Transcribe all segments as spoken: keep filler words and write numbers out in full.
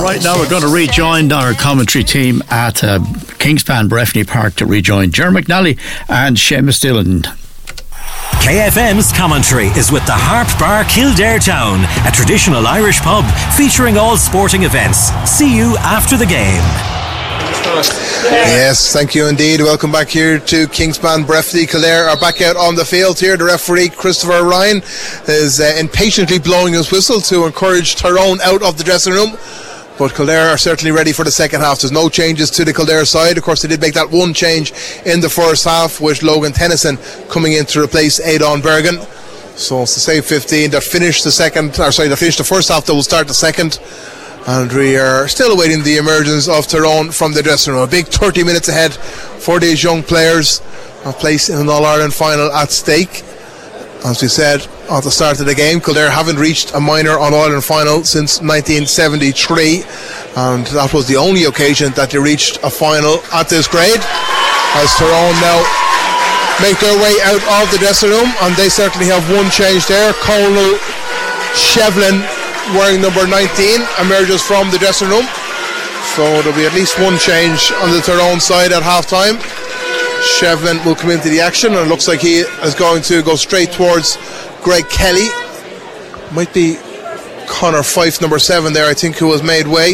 Right now we're going to rejoin our commentary team at uh, Kingspan Breffni Park to rejoin Ger McNally and Seamus Dillon. K F M's commentary is with the Harp Bar Kildare Town, a traditional Irish pub featuring all sporting events. See you after the game. Yes, thank you indeed. Welcome back here to Kingspan Breffni. Kildare are back out on the field here. The referee, Christopher Ryan, is uh, impatiently blowing his whistle to encourage Tyrone out of the dressing room. But Kildare are certainly ready for the second half. There's no changes to the Kildare side. Of course, they did make that one change in the first half with Logan Tennyson coming in to replace Adon Bergen. So it's the same fifteen that finished the second, or sorry, that finished the first half that will start the second. And we are still awaiting the emergence of Tyrone from the dressing room. A big thirty minutes ahead for these young players. A place in an All-Ireland final at stake. As we said at the start of the game, Kildare haven't reached a minor All-Ireland final since nineteen seventy-three, and that was the only occasion that they reached a final at this grade. As Tyrone now make their way out of the dressing room, and they certainly have one change there. Conal Shevlin, wearing number nineteen, emerges from the dressing room. So there'll be at least one change on the Tyrone side at half time. Shevlin will come into the action, and it looks like he is going to go straight towards Greg Kelly. Might be Connor Fife, number seven there, I think, who has made way.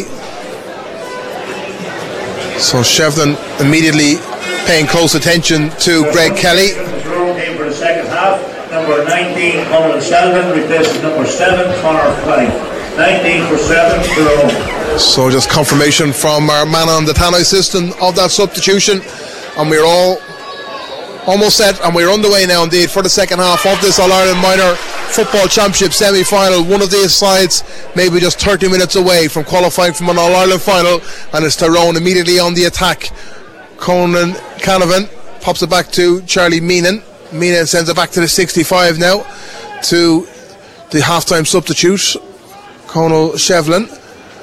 So Shevlin immediately paying close attention to Greg Kelly. Came for the second half. Number nineteen, Colin Selvin, replaces number seven, Connor Fife. nineteen for seven, Tyrone. So just confirmation from our man on the Tannoy system of that substitution. And we're all almost set, and we're underway now indeed for the second half of this All-Ireland Minor Football Championship semi-final. One of these sides maybe just thirty minutes away from qualifying from an All-Ireland final, and it's Tyrone immediately on the attack. Conan Canavan pops it back to Charlie Meenan. Meenan sends it back to the sixty-five now to the half-time substitute, Conal Shevlin.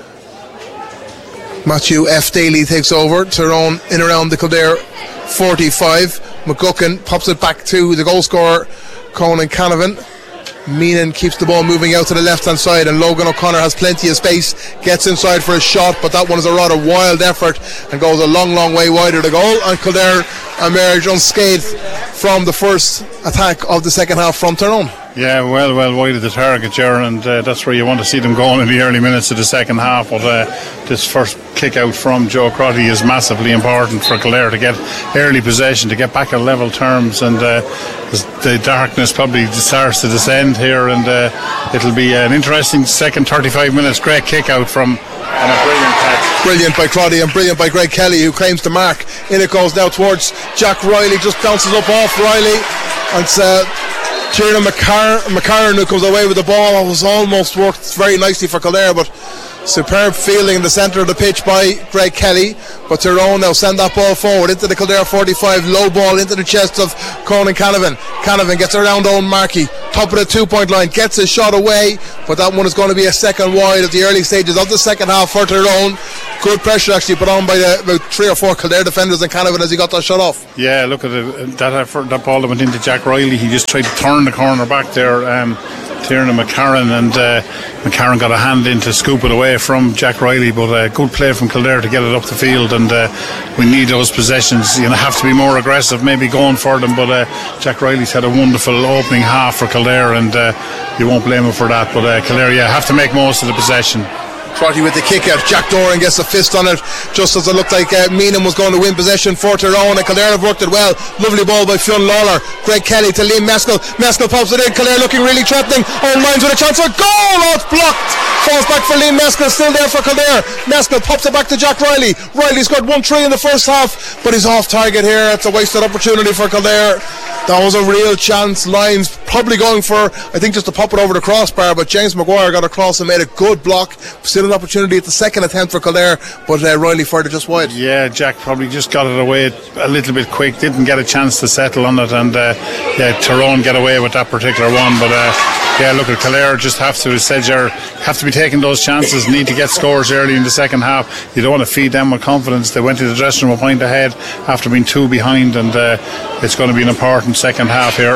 Matthew F. Daly takes over. Tyrone in around the Kildare forty-five. McGuckin pops it back to the goal scorer, Conan Canavan. Meenan keeps the ball moving out to the left hand side, and Logan O'Connor has plenty of space, gets inside for a shot, but that one is a rather wild effort and goes a long long way wide of the goal, and Kildare emerge unscathed from the first attack of the second half from Tyrone. Yeah, well, well wide of the target, Ger, and uh, that's where you want to see them going in the early minutes of the second half. But uh, this first kick out from Joe Crotty is massively important for Kildare to get early possession, to get back at level terms, and uh, the darkness probably starts to descend here, and uh, it'll be an interesting second thirty-five minutes. Great kick out from, and a brilliant catch. Brilliant by Crotty and brilliant by Greg Kelly, who claims the mark. In it goes now towards Jack Riley, just bounces up off Riley, and it's uh, Tiernan McCarran who comes away with the ball. It was almost worked very nicely for Kildare, but superb fielding in the centre of the pitch by Greg Kelly. But Tyrone now send that ball forward into the Kildare forty-five, low ball into the chest of Conan Canavan. Canavan gets around Owen Markey, top of the two point line, gets his shot away, but that one is going to be a second wide at the early stages of the second half for Tyrone. Good pressure actually put on by the, about three or four Kildare defenders and Canavan as he got that shot off. Yeah, look at it, that effort, that ball that went into Jack Riley. He just tried to turn the corner back there, um, Tiernan McCarran, and uh, McCarran got a hand in to scoop it away from Jack Riley, but a uh, good play from Kildare to get it up the field, and uh, we need those possessions. You know, have to be more aggressive, maybe going for them, but uh, Jack Riley's had a wonderful opening half for Kildare, and uh, you won't blame him for that, but uh, Kildare, yeah, have to make most of the possession. Crotty with the kick out. Jack Doran gets a fist on it just as it looked like uh, Meenan was going to win possession for Tyrone, and Kildare have worked it well. Lovely ball by Fionn Lawler. Greg Kelly to Liam Meskell. Meskell pops it in. Kildare looking really threatening. Owen Lyons with a chance for a goal. Oh, it's blocked. Falls back for Liam Meskell. Still there for Kildare. Meskell pops it back to Jack Riley. Riley scored one three in the first half, but he's off target here. It's a wasted opportunity for Kildare. That was a real chance. Lyons probably going for, I think, just to pop it over the crossbar, but James Maguire got across and made a good block. Still an opportunity at the second attempt for Kildare, but uh, Riley fired it just wide. Yeah, Jack probably just got it away a little bit quick, didn't get a chance to settle on it, and uh, yeah, Tyrone get away with that particular one. But uh, yeah, look at Kildare just have to, as said, have to be taking those chances, need to get scores early in the second half. You don't want to feed them with confidence. They went to the dressing room a point ahead after being two behind, and uh, it's going to be an important second half here.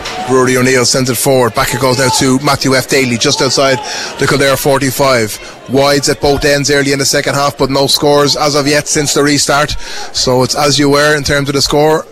Rory O'Neill sends it forward. Back it goes now to Matthew F. Daly, just outside the Kildare forty-five. Wides at both ends early in the second half, but no scores as of yet since the restart. So it's as you were in terms of the score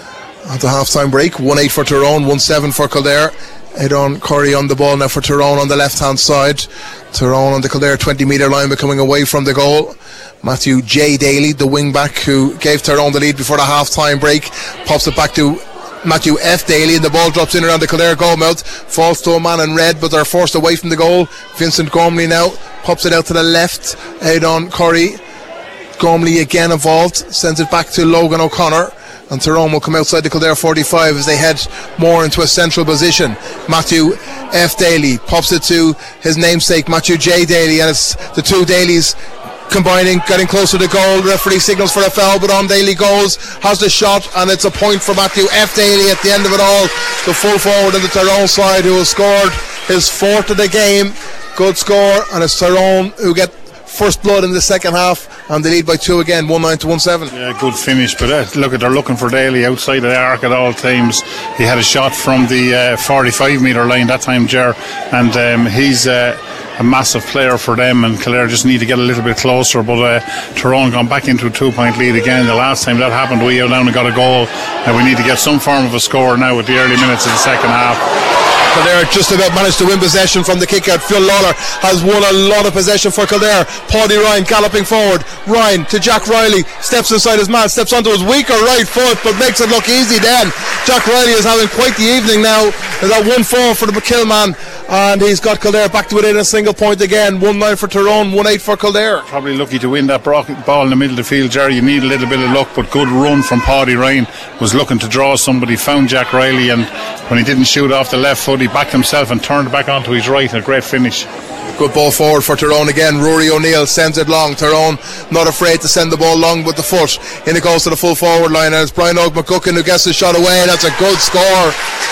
at the half-time break. one eight for Tyrone, one seven for Kildare. Aidan Curry on the ball now for Tyrone on the left-hand side. Tyrone on the Kildare twenty metre line, but coming away from the goal. Matthew J. Daly, the wing-back who gave Tyrone the lead before the half-time break, pops it back to Matthew F. Daly, and the ball drops in around the Kildare goal mouth, falls to a man in red, but they're forced away from the goal. Vincent Gormley now pops it out to the left. Aidan Curry, Gormley again involved, sends it back to Logan O'Connor, and Tyrone will come outside the Kildare forty-five as they head more into a central position. Matthew F. Daly pops it to his namesake Matthew J. Daly, and it's the two Dalys combining, getting closer to goal. Referee signals for a foul, but on Daly goes, has the shot, and it's a point for Matthew F. Daly at the end of it all, the full forward on the Tyrone side, who has scored his fourth of the game. Good score, and it's Tyrone who get first blood in the second half, and they lead by two again, one nine to one seven. Yeah, good finish, but uh, look, they're looking for Daly outside of the arc at all times. He had a shot from the uh, forty-five metre line that time, Ger, and um, he's uh, a massive player for them, and Kildare just need to get a little bit closer. But uh, Tyrone gone back into a two-point lead again. The last time that happened, we out down and got a goal, and we need to get some form of a score now with the early minutes of the second half. Kildare just about managed to win possession from the kick out. Phil Lawler has won a lot of possession for Kildare. Paddy Ryan galloping forward. Ryan to Jack Riley, steps inside his man, steps onto his weaker right foot, but makes it look easy then. Jack Riley is having quite the evening now. There's that one four for the McKillman, and he's got Kildare back to within a single point again. one nine for Tyrone, one eight for Kildare. Probably lucky to win that ball in the middle of the field, Jerry. You need a little bit of luck, but good run from Paddy Ryan. Was looking to draw somebody, found Jack Riley, and when he didn't shoot off the left foot, he backed himself and turned back onto his right. A great finish. Good ball forward for Tyrone again. Rory O'Neill sends it long. Tyrone not afraid to send the ball long with the foot. In it goes to the full forward line, and it's Brian Og McGuckin who gets the shot away. That's a good score.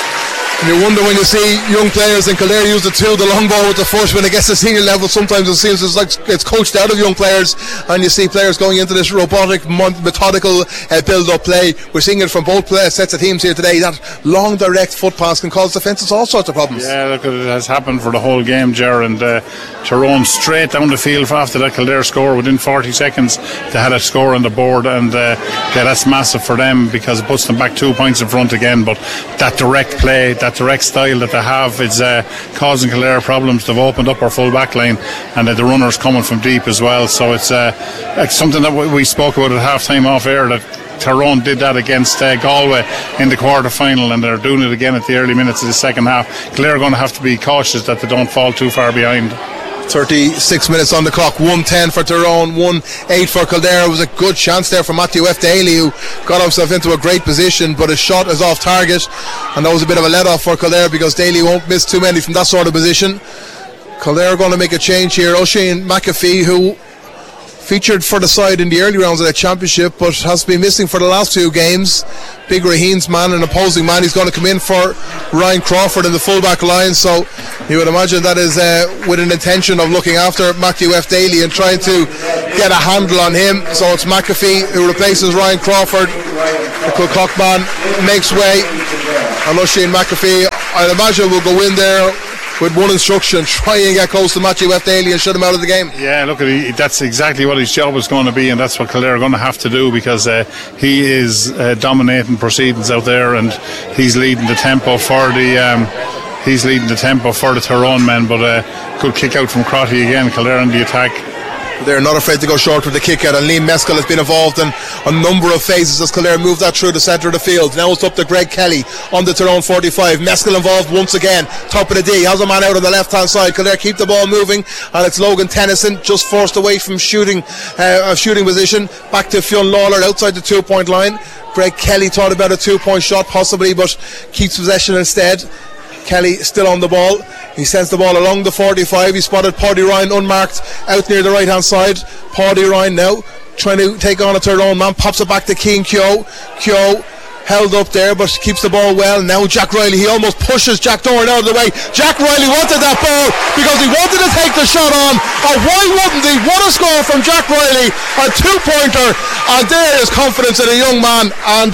And you wonder when you see young players in Kildare use the two, the long ball with the foot, when it gets to senior level, sometimes it seems it's like it's coached out of young players, and you see players going into this robotic, methodical uh, build-up play. We're seeing it from both play, sets of teams here today. That long direct foot pass can cause defences all sorts of problems. Yeah, look, it has happened for the whole game, Ger, and uh, Tyrone straight down the field after that Kildare score. Within forty seconds they had a score on the board, and uh, yeah, that's massive for them because it puts them back two points in front again. But that direct play, that direct style that they have is uh, causing Kildare problems. They've opened up our full back line, and uh, the runners coming from deep as well, so it's, uh, it's something that we spoke about at half time off air, that Tyrone did that against uh, Galway in the quarter final, and they're doing it again at the early minutes of the second half. Kildare are going to have to be cautious that they don't fall too far behind. thirty-six minutes on the clock, one ten for Tyrone, one eight for Kildare. It was a good chance there for Matthew F. Daly, who got himself into a great position, but his shot is off target, and that was a bit of a let off for Kildare because Daly won't miss too many from that sort of position. Kildare are going to make a change here. O'Shane McAfee, who featured for the side in the early rounds of the championship but has been missing for the last two games. Big Raheen's man, an opposing man. He's going to come in for Ryan Crawford in the fullback line, so you would imagine that is uh, with an intention of looking after Matthew F. Daly and trying to get a handle on him. So it's McAfee who replaces Ryan Crawford. The Kilcock man makes way, and O'Shane McAfee, I'd imagine, will go in there with one instruction: try and get close to Matthew F. Daly and shut him out of the game. Yeah, look, that's exactly what his job is going to be, and that's what Kildare are going to have to do, because uh, he is uh, dominating proceedings out there, and he's leading the tempo for the um, he's leading the tempo for the Tyrone men. But uh, good kick out from Crotty again. Kildare in the attack. They're not afraid to go short with the kick out, and Liam Mescal has been involved in a number of phases as Kildare move that through the centre of the field. Now it's up to Greg Kelly on the Tyrone forty-five. Mescal involved once again, top of the D, has a man out on the left hand side. Kildare keep the ball moving, and it's Logan Tennyson just forced away from shooting uh, shooting position, back to Fionn Lawler outside the two point line. Greg Kelly thought about a two point shot possibly, but keeps possession instead. Kelly still on the ball. He sends the ball along the forty-five. He spotted Paddy Ryan unmarked out near the right hand side. Paddy Ryan now trying to take on a Tyrone man, pops it back to Keane Keogh. Keogh held up there but keeps the ball well. Now Jack Riley, he almost pushes Jack Doran out of the way. Jack Riley wanted that ball because he wanted to take the shot on, and why wouldn't he? What a score from Jack Riley, a two pointer, and there is confidence in a young man, and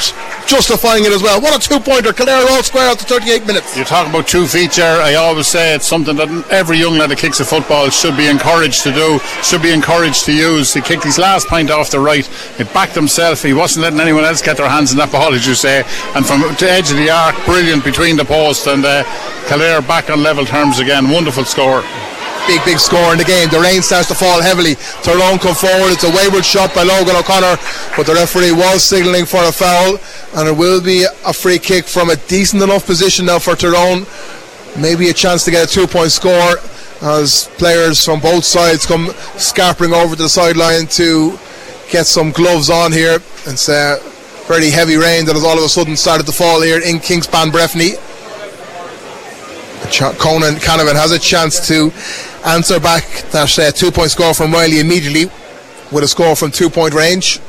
justifying it as well. What a two-pointer. Kildare all square after thirty-eight minutes. You talk about two feet, Ger. I always say it's something that every young lad that kicks a football should be encouraged to do, should be encouraged to use. He kicked his last point off the right. It backed himself. He wasn't letting anyone else get their hands on that ball, as you say. And from the edge of the arc, brilliant between the posts, and uh, Kildare back on level terms again. Wonderful score. Big, big score in the game. The rain starts to fall heavily. Tyrone come forward. It's a wayward shot by Logan O'Connor, but the referee was signalling for a foul, and it will be a free kick from a decent enough position now for Tyrone. Maybe a chance to get a two-point score as players from both sides come scarpering over to the sideline to get some gloves on here. It's a very heavy rain that has all of a sudden started to fall here in Kingspan Breffni. Conan Canavan has a chance to answer back that uh, two-point score from Riley immediately with a score from two-point range.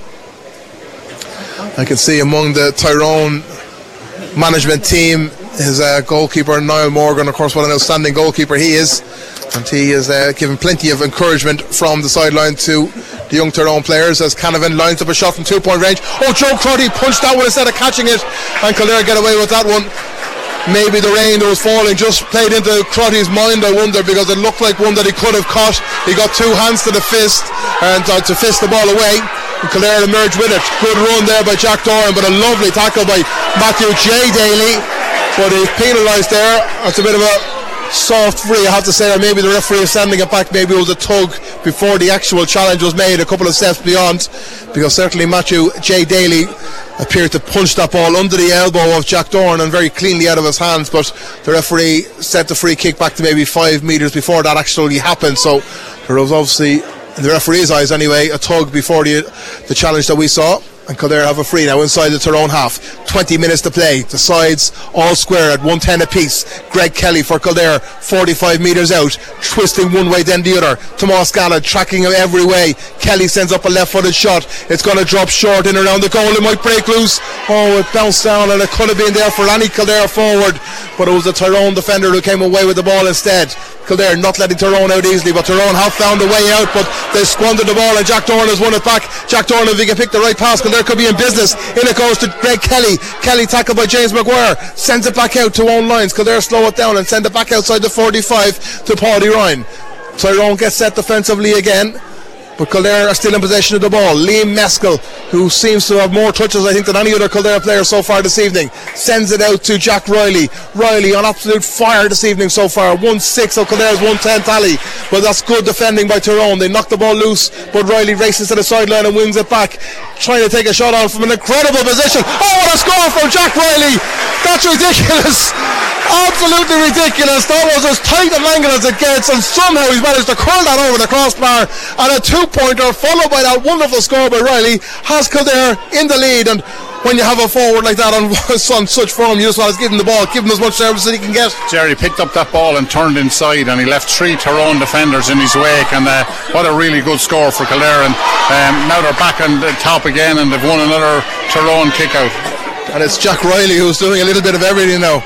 I can see among the Tyrone management team is uh, goalkeeper Niall Morgan. Of course, what an outstanding goalkeeper he is, and he is uh, given plenty of encouragement from the sideline to the young Tyrone players as Canavan lines up a shot from two-point range. Oh, Joe Crotty punched that one instead of catching it, and Kildare get away with that one. Maybe the rain that was falling just played into Crotty's mind, I wonder, because it looked like one that he could have caught. He got two hands to the fist and uh, to fist the ball away, and Kildare emerged with it. Good run there by Jack Doran, but a lovely tackle by Matthew J. Daly, but he's penalised there. It's a bit of a soft free, I have to say, or maybe the referee is sending it back. Maybe it was a tug before the actual challenge was made, a couple of steps beyond, because certainly Matthew J. Daly appeared to punch that ball under the elbow of Jack Doran and very cleanly out of his hands, but the referee set the free kick back to maybe five metres before that actually happened. So there was obviously, in the referee's eyes anyway, a tug before the, the challenge that we saw. And Kildare have a free now inside the Tyrone half. twenty minutes to play. The sides all square at one ten apiece. Greg Kelly for Kildare, forty-five metres out, twisting one way then the other. Tomas Gallagher tracking him every way. Kelly sends up a left-footed shot. It's going to drop short in around the goal. It might break loose. Oh, it bounced down, and it could have been there for any Kildare forward, but it was the Tyrone defender who came away with the ball instead. Kildare not letting Tyrone out easily, but Tyrone have found a way out, but they squandered the ball, and Jack Doran has won it back. Jack Doran, if he can pick the right pass, Kildare could be in business. In it goes to Greg Kelly. Kelly tackled by James Maguire, sends it back out to own lines. Kildare slow it down and send it back outside the forty-five to Paddy Ryan. Tyrone gets set defensively again, but Kildare are still in possession of the ball. Liam Meskel, who seems to have more touches I think than any other Kildare player so far this evening, sends it out to Jack Riley. Riley on absolute fire this evening so far. one six of Kildare's one ten tally, but that's good defending by Tyrone. They knock the ball loose, but Riley races to the sideline and wins it back, trying to take a shot on from an incredible position. Oh, what a score from Jack Riley! That's ridiculous, absolutely ridiculous. That was as tight an angle as it gets, and somehow he's managed to curl that over the crossbar, and a two-pointer followed by that wonderful score by Riley has Kildare in the lead. And when you have a forward like that on, on such form, you just want to give him the ball, give him as much service as he can get. Jerry picked up that ball and turned inside, and he left three Tyrone defenders in his wake, and uh, what a really good score for Kildare. And um, now they're back on the top again, and they've won another Tyrone kick out. And it's Jack Riley who's doing a little bit of everything now.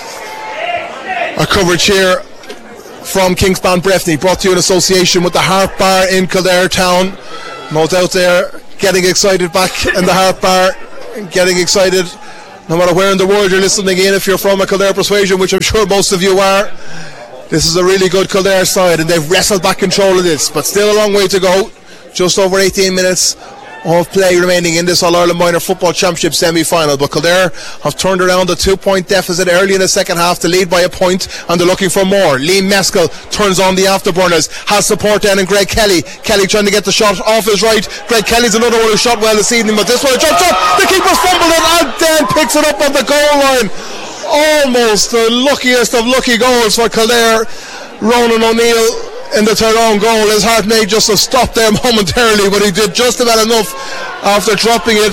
Our coverage here from Kingspan Breffni, brought to you in association with the Harp Bar in Kildare Town. No doubt there getting excited back in the Harp Bar, getting excited no matter where in the world you're listening in. If you're from a Kildare persuasion, which I'm sure most of you are, this is a really good Kildare side, and they've wrestled back control of this, but still a long way to go. Just over eighteen minutes of play remaining in this All-Ireland Minor Football Championship semi-final, but Kildare have turned around the two-point deficit early in the second half to lead by a point, and they're looking for more. Liam Meskel turns on the afterburners, has support then in Greg Kelly. Kelly trying to get the shot off his right. Greg Kelly's another one who shot well this evening, but this one a jump shot. The keeper's fumbled it, and then picks it up on the goal line. Almost the luckiest of lucky goals for Kildare. Ronan O'Neill in the Tyrone goal. His heart may just have stopped there momentarily, but he did just about enough after dropping it